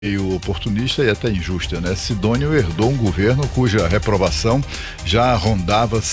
meio oportunista e até injusta, né? Sidônio herdou um governo cuja reprovação já rondava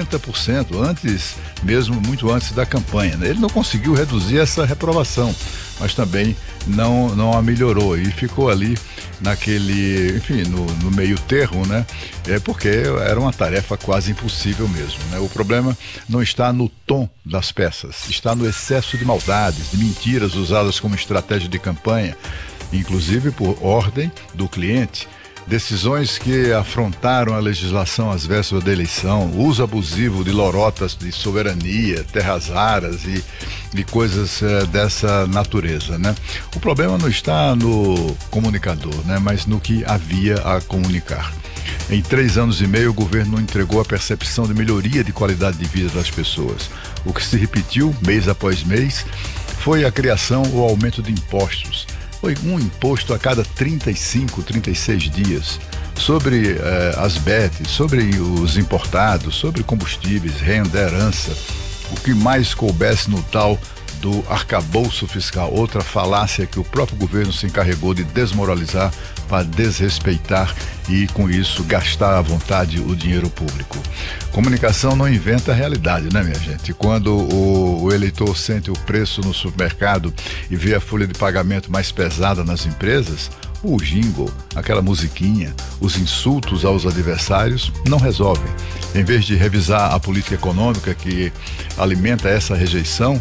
50% antes, mesmo muito antes da campanha, né? Ele não conseguiu reduzir essa reprovação, mas também não a melhorou e ficou ali naquele, enfim, no meio termo, né? Porque era uma tarefa quase impossível mesmo, né? O problema não está no tom das peças, está no excesso de maldades, de mentiras usadas como estratégia de campanha, inclusive por ordem do cliente, decisões que afrontaram a legislação às vésperas da eleição, uso abusivo de lorotas de soberania, terras raras e coisas dessa natureza, né? O problema não está no comunicador, né? Mas no que havia a comunicar. Em 3 anos e meio, o governo não entregou a percepção de melhoria de qualidade de vida das pessoas. O que se repetiu, mês após mês, foi a criação ou aumento de impostos. Foi um imposto a cada 35, 36 dias sobre as BET, sobre os importados, sobre combustíveis, renda, herança, o que mais coubesse no tal do arcabouço fiscal, outra falácia que o próprio governo se encarregou de desmoralizar para desrespeitar e, com isso, gastar à vontade o dinheiro público. Comunicação não inventa a realidade, né, minha gente? Quando o eleitor sente o preço no supermercado e vê a folha de pagamento mais pesada nas empresas, o jingle, aquela musiquinha, os insultos aos adversários não resolvem. Em vez de revisar a política econômica que alimenta essa rejeição,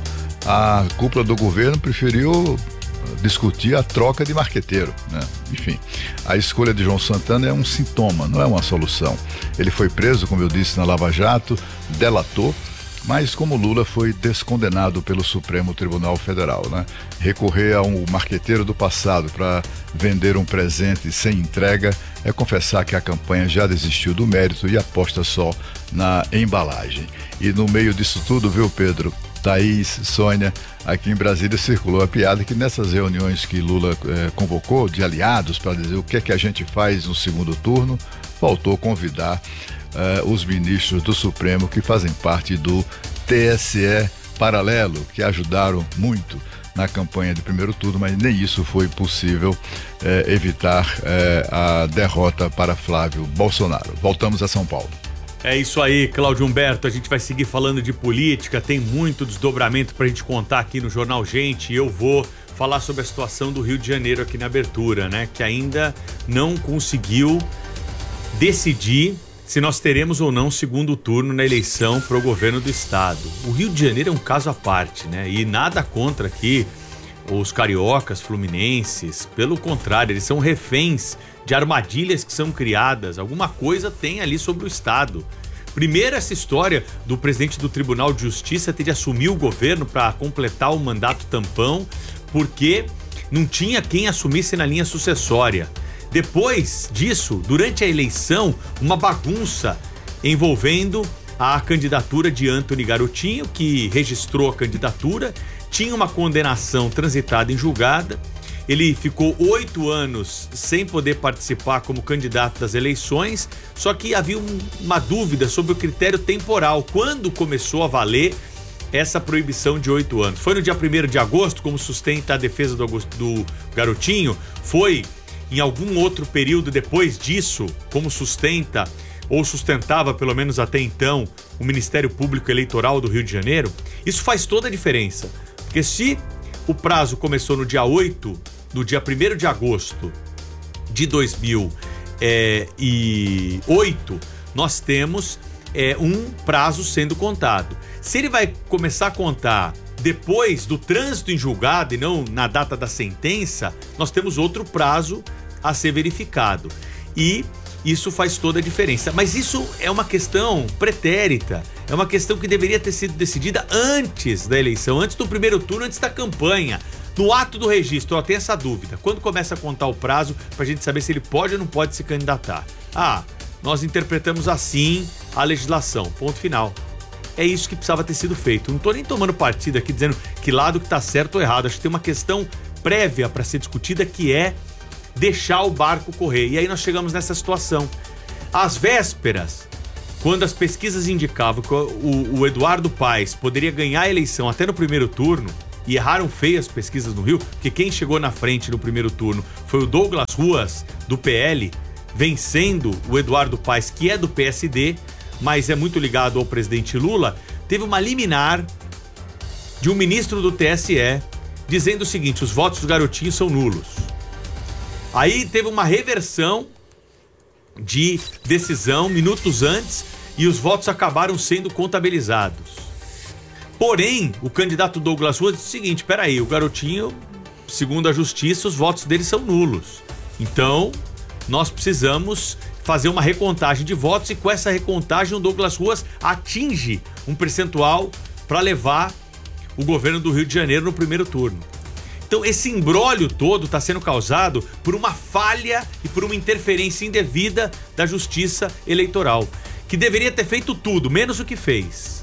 a cúpula do governo preferiu discutir a troca de marqueteiro, né? Enfim, a escolha de João Santana é um sintoma, não é uma solução. Ele foi preso, como eu disse, na Lava Jato, delatou, mas como Lula foi descondenado pelo Supremo Tribunal Federal, né? Recorrer a um marqueteiro do passado para vender um presente sem entrega é confessar que a campanha já desistiu do mérito e aposta só na embalagem. E no meio disso tudo, viu, Pedro? Thaís, Sônia, aqui em Brasília circulou a piada que nessas reuniões que Lula convocou de aliados para dizer o que é que a gente faz no segundo turno, faltou convidar os ministros do Supremo que fazem parte do TSE paralelo, que ajudaram muito na campanha de primeiro turno, mas nem isso foi possível evitar a derrota para Flávio Bolsonaro. Voltamos a São Paulo. É isso aí, Cláudio Humberto, a gente vai seguir falando de política, tem muito desdobramento pra gente contar aqui no Jornal Gente, e eu vou falar sobre a situação do Rio de Janeiro aqui na abertura, né, que ainda não conseguiu decidir se nós teremos ou não segundo turno na eleição para o governo do estado. O Rio de Janeiro é um caso à parte, né, e nada contra aqui os cariocas, fluminenses, pelo contrário, eles são reféns de armadilhas que são criadas, alguma coisa tem ali sobre o estado. Primeiro, essa história do presidente do Tribunal de Justiça ter de assumir o governo para completar o mandato tampão, porque não tinha quem assumisse na linha sucessória. Depois disso, durante a eleição, uma bagunça envolvendo a candidatura de Antony Garotinho, que registrou a candidatura, tinha uma condenação transitada em julgada. Ele ficou 8 anos sem poder participar como candidato das eleições, só que havia uma dúvida sobre o critério temporal, quando começou a valer essa proibição de 8 anos. Foi no dia 1º de agosto, como sustenta a defesa do Garotinho? Foi em algum outro período depois disso, como sustenta, ou sustentava pelo menos até então, o Ministério Público Eleitoral do Rio de Janeiro? Isso faz toda a diferença, porque se o prazo começou no dia 8, no dia 1º de agosto de 2008, nós temos um prazo sendo contado. Se ele vai começar a contar depois do trânsito em julgado e não na data da sentença, nós temos outro prazo a ser verificado. E isso faz toda a diferença. Mas isso é uma questão pretérita, é uma questão que deveria ter sido decidida antes da eleição, antes do primeiro turno, antes da campanha. No ato do registro, tem essa dúvida. Quando começa a contar o prazo pra gente saber se ele pode ou não pode se candidatar? Nós interpretamos assim a legislação. Ponto final. É isso que precisava ter sido feito. Não tô nem tomando partido aqui dizendo que lado que tá certo ou errado. Acho que tem uma questão prévia para ser discutida, que é deixar o barco correr. E aí nós chegamos nessa situação. Às vésperas, quando as pesquisas indicavam que o Eduardo Paes poderia ganhar a eleição até no primeiro turno, e erraram feio as pesquisas no Rio, porque quem chegou na frente no primeiro turno foi o Douglas Ruas, do PL, vencendo o Eduardo Paes, que é do PSD, mas é muito ligado ao presidente Lula. Teve uma liminar de um ministro do TSE dizendo o seguinte: os votos do Garotinho são nulos. Aí teve uma reversão de decisão minutos antes e os votos acabaram sendo contabilizados. Porém, o candidato Douglas Ruas disse o seguinte: peraí, o Garotinho, segundo a justiça, os votos dele são nulos. Então, nós precisamos fazer uma recontagem de votos, e com essa recontagem o Douglas Ruas atinge um percentual para levar o governo do Rio de Janeiro no primeiro turno. Então esse imbróglio todo está sendo causado por uma falha e por uma interferência indevida da Justiça Eleitoral, que deveria ter feito tudo, menos o que fez.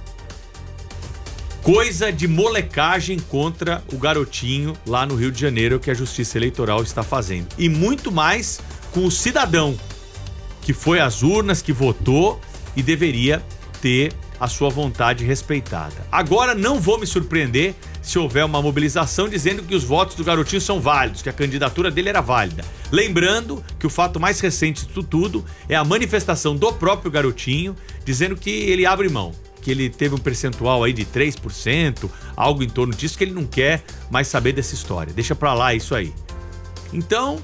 Coisa de molecagem contra o Garotinho lá no Rio de Janeiro que a Justiça Eleitoral está fazendo. E muito mais com o cidadão que foi às urnas, que votou e deveria ter a sua vontade respeitada. Agora não vou me surpreender se houver uma mobilização dizendo que os votos do Garotinho são válidos, que a candidatura dele era válida. Lembrando que o fato mais recente disso tudo é a manifestação do próprio Garotinho dizendo que ele abre mão, que ele teve um percentual aí de 3%, algo em torno disso, que ele não quer mais saber dessa história. Deixa pra lá isso aí. Então,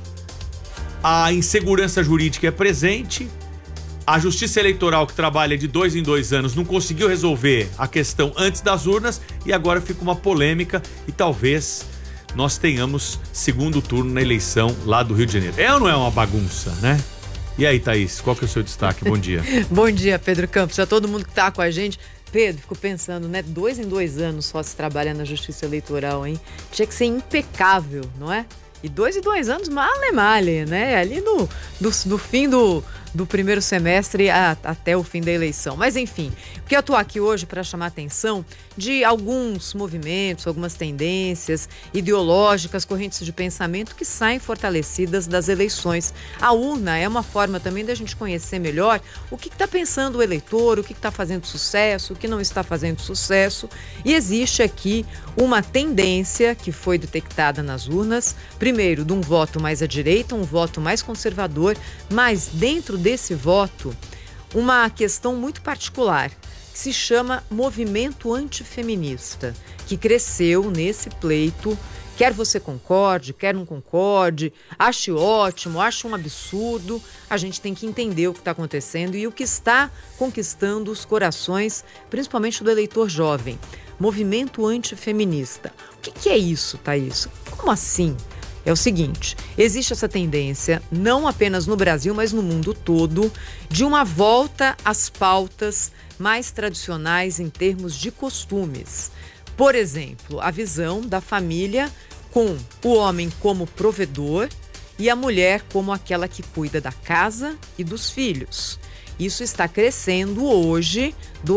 a insegurança jurídica é presente. A Justiça Eleitoral, que trabalha de 2 em 2 anos, não conseguiu resolver a questão antes das urnas e agora fica uma polêmica e talvez nós tenhamos segundo turno na eleição lá do Rio de Janeiro. É ou não é uma bagunça, né? E aí, Thaís, qual que é o seu destaque? Bom dia. Bom dia, Pedro Campos, a todo mundo que tá com a gente. Pedro, fico pensando, né? 2 em 2 anos só se trabalha na Justiça Eleitoral, hein? Tinha que ser impecável, não é? E 2 em 2 anos, male, né? Ali no fim do primeiro semestre até o fim da eleição. Mas enfim, porque eu tô aqui hoje para chamar a atenção de alguns movimentos, algumas tendências ideológicas, correntes de pensamento que saem fortalecidas das eleições. A urna é uma forma também da gente conhecer melhor o que está pensando o eleitor, o que está fazendo sucesso, o que não está fazendo sucesso. E existe aqui uma tendência que foi detectada nas urnas, primeiro, de um voto mais à direita, um voto mais conservador, mas dentro desse voto, uma questão muito particular, que se chama movimento antifeminista, que cresceu nesse pleito. Quer você concorde, quer não concorde, ache ótimo, ache um absurdo, a gente tem que entender o que está acontecendo e o que está conquistando os corações, principalmente do eleitor jovem. Movimento antifeminista. O que é isso, Thaís? Como assim? É o seguinte, existe essa tendência, não apenas no Brasil, mas no mundo todo, de uma volta às pautas mais tradicionais em termos de costumes. Por exemplo, a visão da família com o homem como provedor e a mulher como aquela que cuida da casa e dos filhos. Isso está crescendo hoje,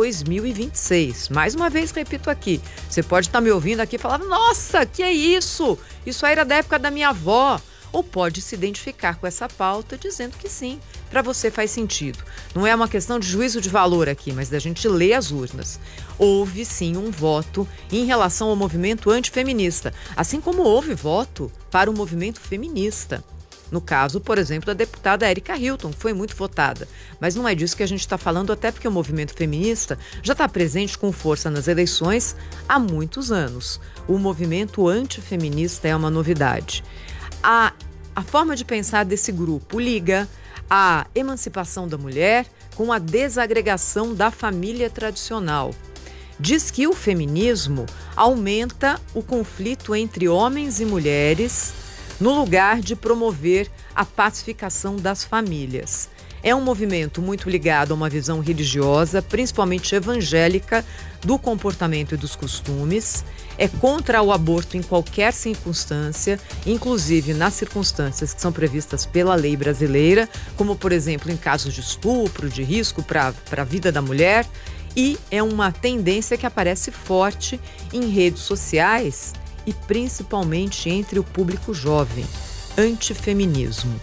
2026. Mais uma vez, repito aqui, você pode estar me ouvindo aqui e falar: nossa, que é isso? Isso aí era da época da minha avó. Ou pode se identificar com essa pauta dizendo que sim, para você faz sentido. Não é uma questão de juízo de valor aqui, mas da gente ler as urnas. Houve sim um voto em relação ao movimento antifeminista, assim como houve voto para o movimento feminista. No caso, por exemplo, da deputada Erika Hilton, que foi muito votada. Mas não é disso que a gente está falando, até porque o movimento feminista já está presente com força nas eleições há muitos anos. O movimento antifeminista é uma novidade. A forma de pensar desse grupo liga a emancipação da mulher com a desagregação da família tradicional. Diz que o feminismo aumenta o conflito entre homens e mulheres no lugar de promover a pacificação das famílias. É um movimento muito ligado a uma visão religiosa, principalmente evangélica, do comportamento e dos costumes. É contra o aborto em qualquer circunstância, inclusive nas circunstâncias que são previstas pela lei brasileira, como, por exemplo, em casos de estupro, de risco para a vida da mulher. E é uma tendência que aparece forte em redes sociais e principalmente entre o público jovem. Antifeminismo.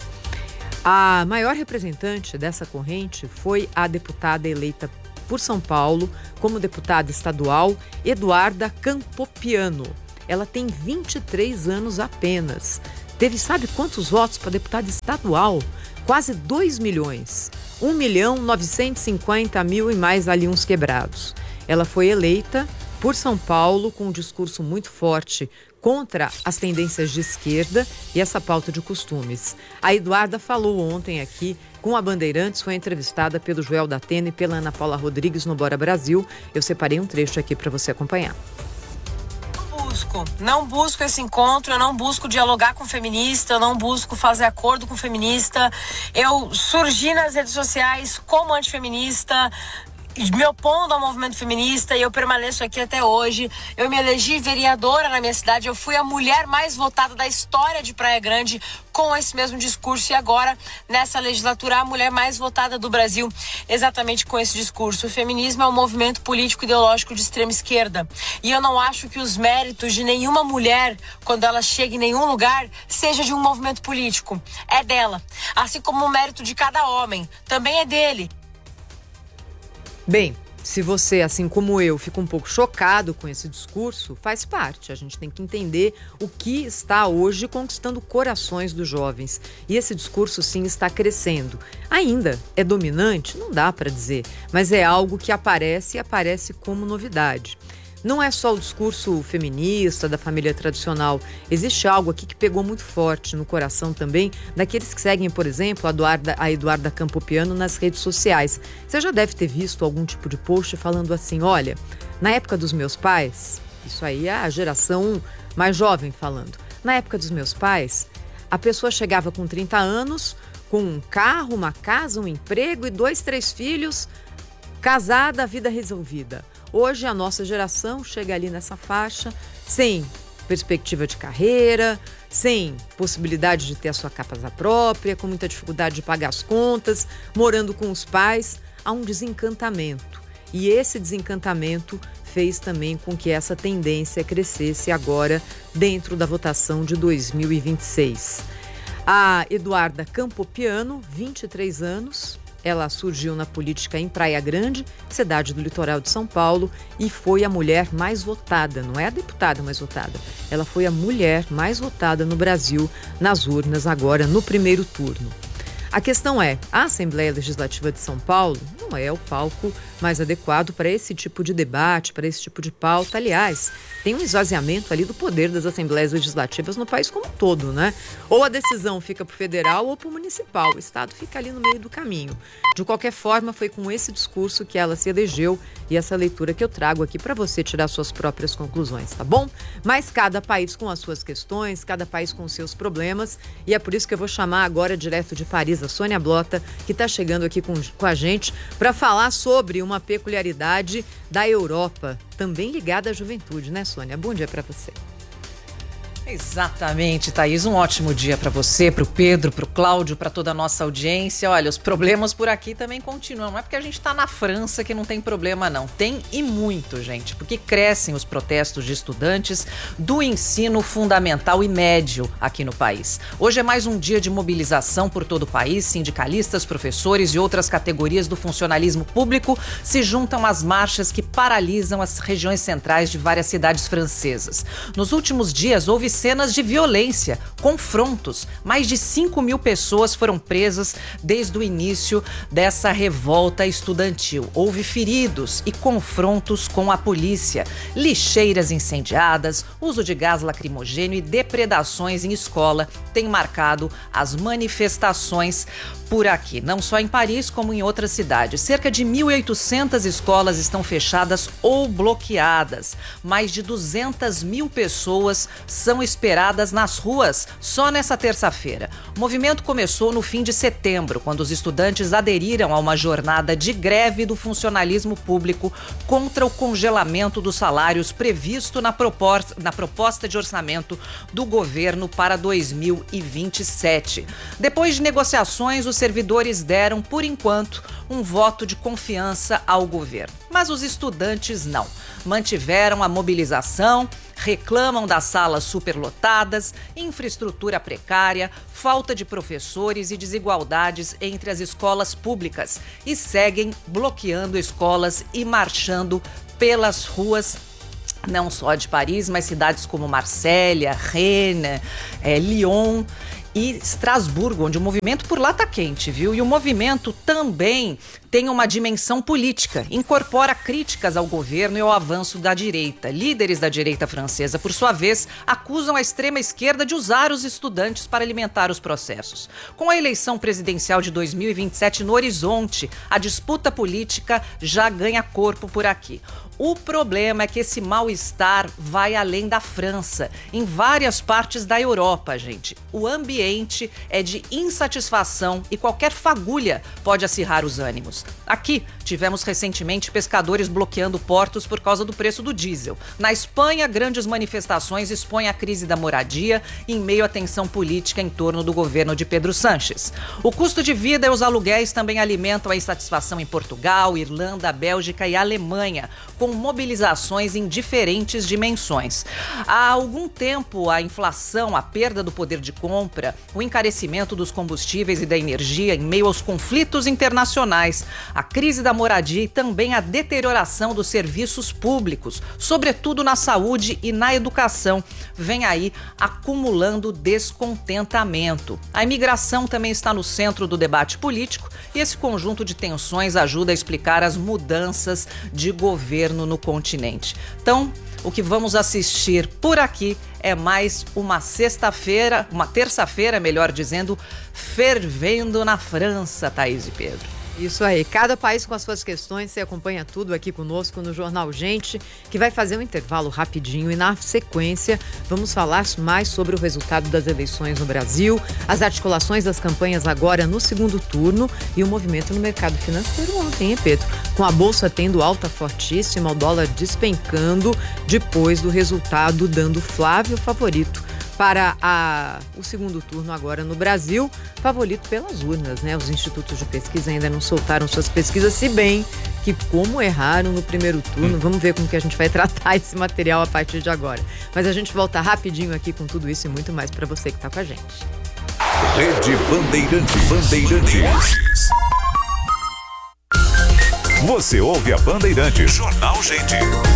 A maior representante dessa corrente foi a deputada eleita por São Paulo como deputada estadual, Eduarda Campopiano. ela tem 23 anos apenas. Teve, sabe quantos votos para deputada estadual? Quase 2 milhões. 1.950.000 e mais ali uns quebrados. Ela foi eleita por São Paulo com um discurso muito forte contra as tendências de esquerda e essa pauta de costumes. A Eduarda falou ontem aqui com a Bandeirantes, foi entrevistada pelo Joel da Atena e pela Ana Paula Rodrigues no Bora Brasil. Eu separei um trecho aqui para você acompanhar. Não busco esse encontro, eu não busco dialogar com feminista, eu não busco fazer acordo com feminista. Eu surgi nas redes sociais como antifeminista, me opondo ao movimento feminista, e eu permaneço aqui até hoje. Eu me elegi vereadora na minha cidade, eu fui a mulher mais votada da história de Praia Grande com esse mesmo discurso, e agora, nessa legislatura, a mulher mais votada do Brasil, exatamente com esse discurso. O feminismo é um movimento político ideológico de extrema esquerda, e eu não acho que os méritos de nenhuma mulher, quando ela chega em nenhum lugar, seja de um movimento político. É dela. Assim como o mérito de cada homem também é dele. Bem, se você, assim como eu, fica um pouco chocado com esse discurso, faz parte. A gente tem que entender o que está hoje conquistando corações dos jovens. E esse discurso, sim, está crescendo. Ainda é dominante? Não dá para dizer, mas é algo que aparece e aparece como novidade. Não é só o discurso feminista, da família tradicional. Existe algo aqui que pegou muito forte no coração também daqueles que seguem, por exemplo, a Eduarda Campopiano nas redes sociais. Você já deve ter visto algum tipo de post falando assim, olha, na época dos meus pais, isso aí é a geração mais jovem falando, na época dos meus pais, a pessoa chegava com 30 anos, com um carro, uma casa, um emprego e 2, 3 filhos, casada, a vida resolvida. Hoje a nossa geração chega ali nessa faixa sem perspectiva de carreira, sem possibilidade de ter a sua casa própria, com muita dificuldade de pagar as contas, morando com os pais. Há um desencantamento. E esse desencantamento fez também com que essa tendência crescesse agora dentro da votação de 2026. A Eduarda Campopiano, 23 anos, ela surgiu na política em Praia Grande, cidade do litoral de São Paulo, e foi a mulher mais votada, não é a deputada mais votada, ela foi a mulher mais votada no Brasil nas urnas agora no primeiro turno. A questão é, a Assembleia Legislativa de São Paulo não é o palco mais adequado para esse tipo de debate, para esse tipo de pauta. Aliás, tem um esvaziamento ali do poder das Assembleias Legislativas no país como um todo, né? Ou a decisão fica para o federal ou para o municipal. O Estado fica ali no meio do caminho. De qualquer forma, foi com esse discurso que ela se elegeu e essa leitura que eu trago aqui para você tirar suas próprias conclusões, tá bom? Mas cada país com as suas questões, cada país com os seus problemas, e é por isso que eu vou chamar agora direto de Paris a Sônia Blota, que está chegando aqui com a gente para falar sobre uma peculiaridade da Europa, também ligada à juventude, né, Sônia? Bom dia para você. Exatamente, Thaís. Um ótimo dia para você, para o Pedro, para o Cláudio, para toda a nossa audiência. Olha, os problemas por aqui também continuam. Não é porque a gente está na França que não tem problema, não. Tem e muito, gente, porque crescem os protestos de estudantes do ensino fundamental e médio aqui no país. Hoje é mais um dia de mobilização por todo o país. Sindicalistas, professores e outras categorias do funcionalismo público se juntam às marchas que paralisam as regiões centrais de várias cidades francesas. Nos últimos dias, houve cenas de violência, confrontos. Mais de 5.000 pessoas foram presas desde o início dessa revolta estudantil. Houve feridos e confrontos com a polícia, lixeiras incendiadas, uso de gás lacrimogêneo e depredações em escola têm marcado as manifestações por aqui, não só em Paris, como em outras cidades. Cerca de 1.800 escolas estão fechadas ou bloqueadas. Mais de 200.000 pessoas são esperadas nas ruas só nessa terça-feira. O movimento começou no fim de setembro, quando os estudantes aderiram a uma jornada de greve do funcionalismo público contra o congelamento dos salários previsto na proposta de orçamento do governo para 2027. Depois de negociações, os servidores deram, por enquanto, um voto de confiança ao governo. Mas os estudantes não. Mantiveram a mobilização, reclamam das salas superlotadas, infraestrutura precária, falta de professores e desigualdades entre as escolas públicas e seguem bloqueando escolas e marchando pelas ruas não só de Paris, mas cidades como Marsella, Rennes, Lyon e Estrasburgo, onde o movimento por lá tá quente, viu? E o movimento também tem uma dimensão política, incorpora críticas ao governo e ao avanço da direita. Líderes da direita francesa, por sua vez, acusam a extrema-esquerda de usar os estudantes para alimentar os processos. Com a eleição presidencial de 2027 no horizonte, a disputa política já ganha corpo por aqui. O problema é que esse mal-estar vai além da França, em várias partes da Europa, gente. O ambiente é de insatisfação e qualquer fagulha pode acirrar os ânimos. Aqui, tivemos recentemente pescadores bloqueando portos por causa do preço do diesel. Na Espanha, grandes manifestações expõem a crise da moradia em meio à tensão política em torno do governo de Pedro Sánchez. O custo de vida e os aluguéis também alimentam a insatisfação em Portugal, Irlanda, Bélgica e Alemanha, com mobilizações em diferentes dimensões. Há algum tempo, a inflação, a perda do poder de compra, o encarecimento dos combustíveis e da energia em meio aos conflitos internacionais, a crise da moradia e também a deterioração dos serviços públicos, sobretudo na saúde e na educação, vem aí acumulando descontentamento. A imigração também está no centro do debate político e esse conjunto de tensões ajuda a explicar as mudanças de governo no continente. Então, o que vamos assistir por aqui é mais uma terça-feira, melhor dizendo, fervendo na França, Thaís e Pedro. Isso aí, cada país com as suas questões, você acompanha tudo aqui conosco no Jornal Gente, que vai fazer um intervalo rapidinho e na sequência vamos falar mais sobre o resultado das eleições no Brasil, as articulações das campanhas agora no segundo turno e o movimento no mercado financeiro ontem, hein, Pedro? Com a bolsa tendo alta fortíssima, o dólar despencando depois do resultado dando Flávio favorito para o segundo turno agora no Brasil, favorito pelas urnas, né? Os institutos de pesquisa ainda não soltaram suas pesquisas, se bem que como erraram no primeiro turno, vamos ver como que a gente vai tratar esse material a partir de agora. Mas a gente volta rapidinho aqui com tudo isso e muito mais para você que está com a gente. Rede Bandeirantes. Você ouve a Bandeirantes. Jornal Gente.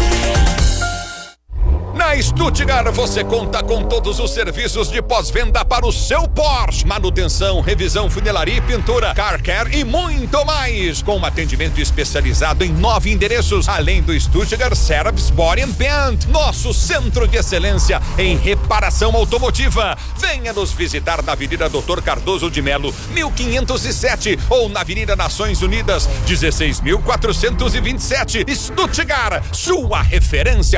Na Stuttgart você conta com todos os serviços de pós-venda para o seu Porsche. Manutenção, revisão, funilaria e pintura, car care e muito mais. Com um atendimento especializado em 9 endereços, além do Stuttgart Service Body and Paint, nosso centro de excelência em reparação automotiva. Venha nos visitar na Avenida Doutor Cardoso de Melo, 1507 ou na Avenida Nações Unidas, 16.427. Stuttgart, sua referência